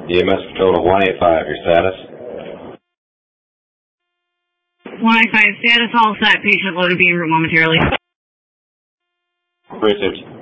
EMS Patrol to 185, your status? 185 status, all set. Patient loaded, being route momentarily. Received.